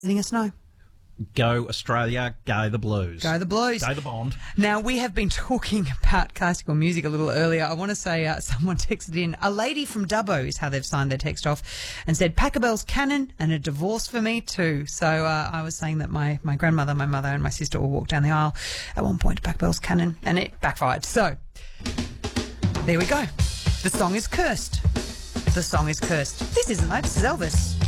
letting us know. Go Australia, go the Blues. Go the Blues. Go the Bond. Now, we have been talking about classical music a little earlier. I want to say someone texted in, a lady from Dubbo is how they've signed their text off, and said, Pachelbel's Canon and a divorce for me too. So I was saying that my grandmother, my mother and my sister all walked down the aisle at one point to Pachelbel's Canon, and it backfired. So, there we go. The song is cursed. The song is cursed. This isn't though, this is Elvis.